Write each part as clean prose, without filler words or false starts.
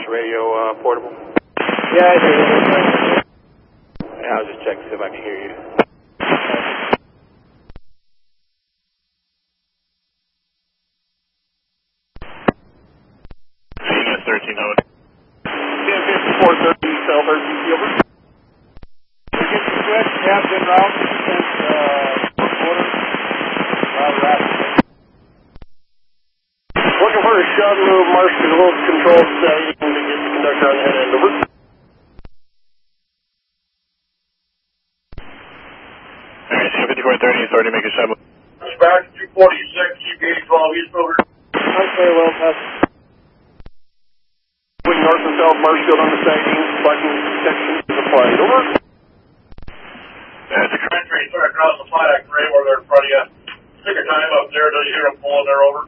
radio portable? Yeah, I do. Yeah, I'll just check to see if I can hear you. CNS 13 over. CN 5430, cell 13, over. Switch, captain route, sent quarter, rapid. Looking for a shot move, marsh to hold control setting to get the conductor on the head end, over. Alright, CN 5430, starting to make a shot move. Back to 246, GPA 12, East over. Okay, well, that's... Going north and south, Marshfield on the sighting, button section is applied, over. That's a country, start across the flat gray where they're in front of you. Stick a time up there till you hear them pulling there over.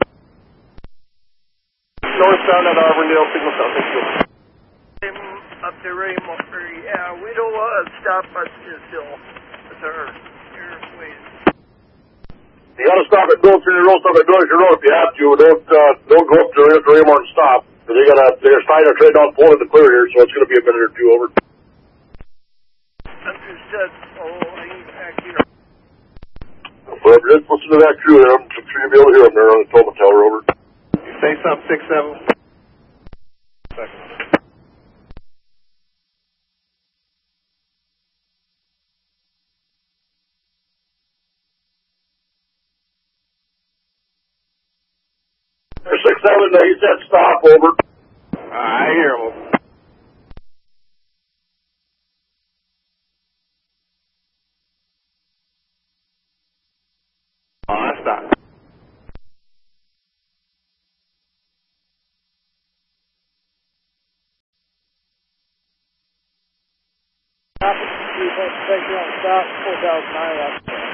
Northbound at Auburndale, signal south, thank you. Up to Raymond, yeah, we don't want to stop us this hill with our airplanes. You gotta stop at Dulce Road, stop at Dulce Road if you have to. Don't go up to Raymond and stop. Because they're starting to trade down pulling the clear here, so it's gonna be a minute or two, over. Understood. Oh, I need back here. Well, just listen to that crew there. I'm sure you'll be able to hear them there on the Tolman Tower, over. Say something, 6-7. They're 6-7, he said stop, over. I hear him. Stop. Stop, 4,009 left.